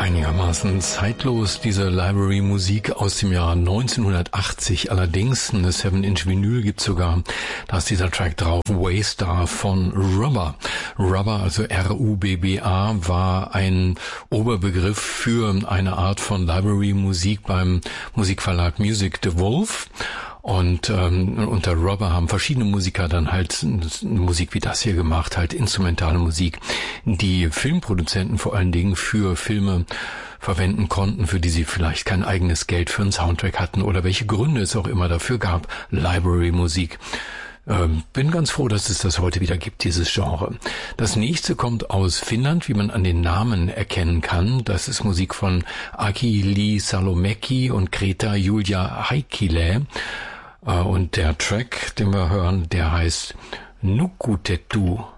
Einigermaßen zeitlos, diese Library-Musik aus dem Jahr 1980. Allerdings, eine 7-Inch Vinyl gibt's sogar. Da ist dieser Track drauf, Waystar von Rubber. Rubber, also R-U-B-B-A, war ein Oberbegriff für eine Art von Library-Musik beim Musikverlag Music DeWolf. Und unter Rubber haben verschiedene Musiker dann halt Musik wie das hier gemacht, halt instrumentale Musik, die Filmproduzenten vor allen Dingen für Filme verwenden konnten, für die sie vielleicht kein eigenes Geld für einen Soundtrack hatten oder welche Gründe es auch immer dafür gab, Library-Musik. Bin ganz froh, dass es das heute wieder gibt, dieses Genre. Das nächste kommt aus Finnland, wie man an den Namen erkennen kann. Das ist Musik von Aki Salomäki und Greta Julia Heikkilä. Und der Track, den wir hören, der heißt Nukutettu.